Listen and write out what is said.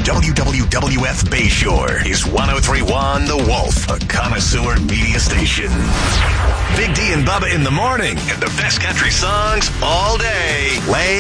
WWWF Bayshore is 103.1 The Wolf, a connoisseur media station. Big D and Bubba in the morning, and the best country songs all day. Lay